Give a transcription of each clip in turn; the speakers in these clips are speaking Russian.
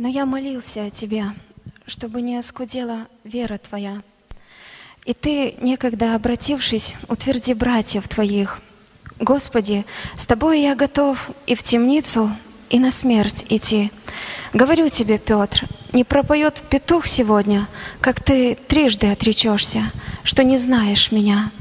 Но я молился о Тебе, чтобы не оскудела вера Твоя. И Ты, некогда обратившись, утверди братьев Твоих. Господи, с Тобой я готов и в темницу, и на смерть идти. Говорю Тебе, Петр, не пропоет петух сегодня, как Ты трижды отречешься, что не знаешь меня.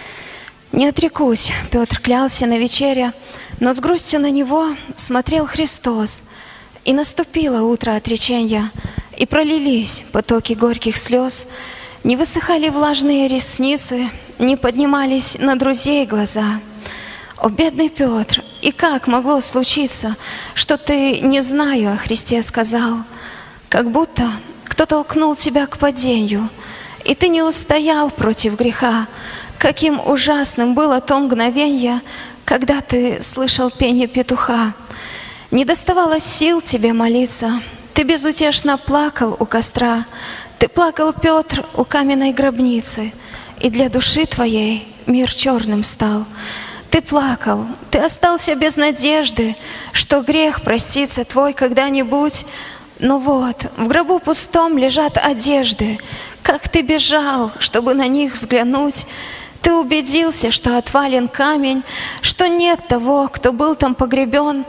Не отрекусь, Петр клялся на вечере, но с грустью на него смотрел Христос. И наступило утро отречения, и пролились потоки горьких слез, не высыхали влажные ресницы, не поднимались на друзей глаза. О, бедный Петр, и как могло случиться, что ты «не знаю» о Христе сказал? Как будто кто толкнул тебя к падению, и ты не устоял против греха. Каким ужасным было то мгновенье, когда ты слышал пение петуха. Не доставало сил тебе молиться, ты безутешно плакал у костра. Ты плакал, Петр, у каменной гробницы, и для души твоей мир черным стал. Ты плакал, ты остался без надежды, что грех простится твой когда-нибудь. Но вот, в гробу пустом лежат одежды. Как ты бежал, чтобы на них взглянуть. Ты убедился, что отвален камень, что нет того, кто был там погребен.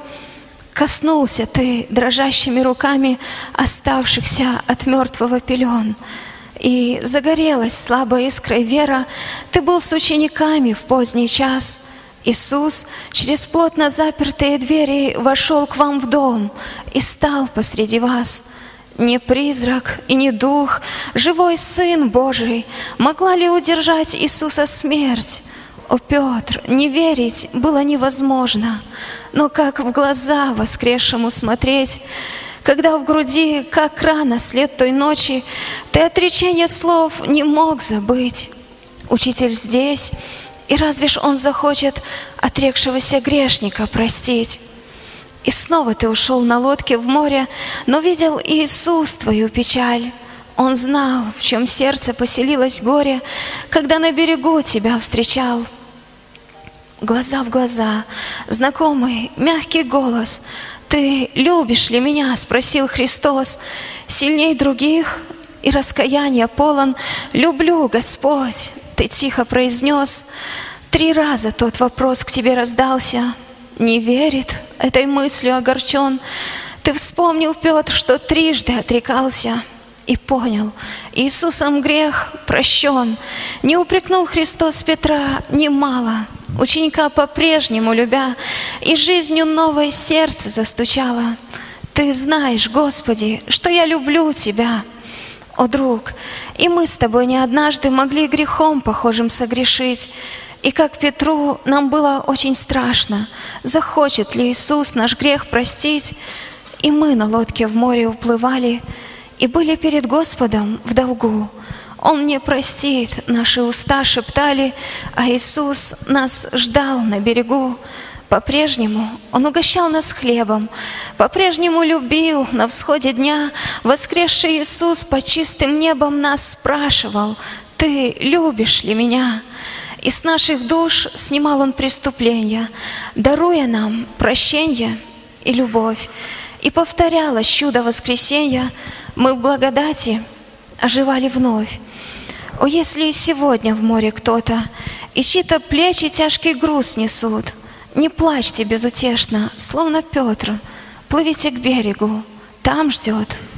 Коснулся ты дрожащими руками оставшихся от мертвого пелен. И загорелась слабой искрой вера. Ты был с учениками в поздний час. Иисус через плотно запертые двери вошел к вам в дом и стал посреди вас. Не призрак и не дух, живой Сын Божий, могла ли удержать Иисуса смерть? О, Петр, не верить было невозможно, но как в глаза воскресшему смотреть, когда в груди, как рана след той ночи, ты отречение слов не мог забыть. Учитель здесь, и разве ж Он захочет отрекшегося грешника простить? И снова ты ушел на лодке в море, но видел Иисус твою печаль. Он знал, в чем сердце поселилось горе, когда на берегу тебя встречал. Глаза в глаза, знакомый, мягкий голос. «Ты любишь ли меня?» — спросил Христос. Сильней других и раскаяния полон. «Люблю, Господь!» — ты тихо произнес. 3 раза тот вопрос к тебе раздался. Не верит, этой мыслью огорчен. Ты вспомнил, Петр, что трижды отрекался, и понял, Иисусом грех прощен. Не упрекнул Христос Петра немало, ученика по-прежнему любя, и жизнью новое сердце застучало. Ты знаешь, Господи, что я люблю Тебя. О, друг, и мы с тобой не однажды могли грехом похожим согрешить. И как Петру нам было очень страшно, захочет ли Иисус наш грех простить. И мы на лодке в море уплывали и были перед Господом в долгу. Он не простит, наши уста шептали, а Иисус нас ждал на берегу. По-прежнему Он угощал нас хлебом, по-прежнему любил на всходе дня. Воскресший Иисус под чистым небом нас спрашивал: «Ты любишь ли меня?» И с наших душ снимал Он преступления, даруя нам прощение и любовь. И повторялось чудо воскресенья, мы в благодати оживали вновь. О, если и сегодня в море кто-то, и чьи-то плечи тяжкий груз несут, не плачьте безутешно, словно Петр, плывите к берегу, там ждет